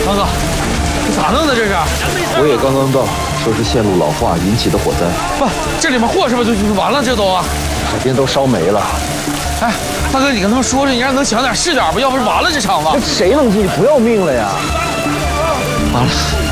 王哥，这咋弄的？这是？ 我也刚刚到，说是线路老化引起的火灾。 不，这里面货是不是就完了？这都啊？ 海边都烧没了。 哎，大哥，你跟他们说说，你让他能抢点是点吧，要不然完了这场子。 谁能进去不要命了呀？ 完了。